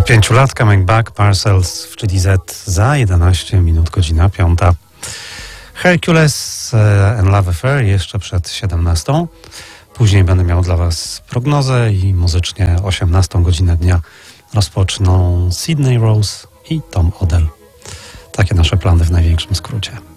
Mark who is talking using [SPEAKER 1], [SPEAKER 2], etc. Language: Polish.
[SPEAKER 1] 5 lat Coming Back, Parcels w GDZ za 11 minut, godzina 5. Hercules and Love Affair jeszcze przed 17. Później będę miał dla Was prognozę i muzycznie 18 godzinę dnia rozpoczną Sydney Rose i Tom Odell. Takie nasze plany w największym skrócie.